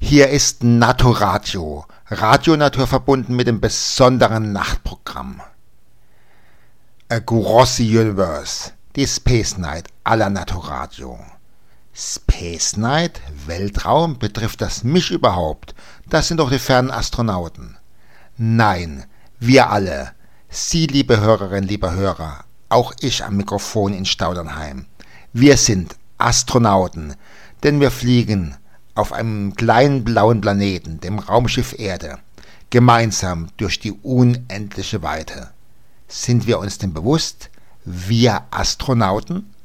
Hier ist Naturradio, Radio-Natur verbunden mit dem besonderen Nachtprogramm. Across the Universe, die Space Night aller Naturradio. Space Night, Weltraum, betrifft das mich überhaupt? Das sind doch die fernen Astronauten. Nein, wir alle, Sie, liebe Hörerinnen, lieber Hörer, auch ich am Mikrofon in Staudernheim. Wir sind Astronauten, denn wir fliegen auf einem kleinen blauen Planeten, dem Raumschiff Erde, gemeinsam durch die unendliche Weite. Sind wir uns denn bewusst, wir Astronauten?